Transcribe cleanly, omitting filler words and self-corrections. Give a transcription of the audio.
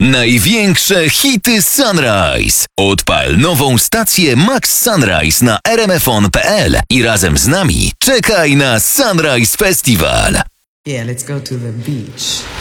Największe hity Sunrise. Odpal nową stację Max Sunrise na rmfon.pl i razem z nami czekaj na Sunrise Festival. Yeah, let's go to the beach.